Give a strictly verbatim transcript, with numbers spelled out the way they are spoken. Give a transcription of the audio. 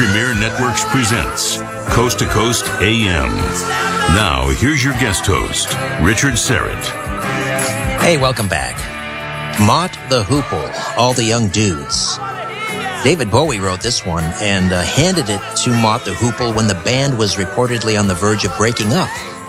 Premier Networks presents Coast to Coast A M. Now, here's your guest host, Richard Syrett. Hey, welcome back. Mott the Hoople, All the Young Dudes. David Bowie wrote this one and uh, handed it to Mott the Hoople when the band was reportedly on the verge of breaking up.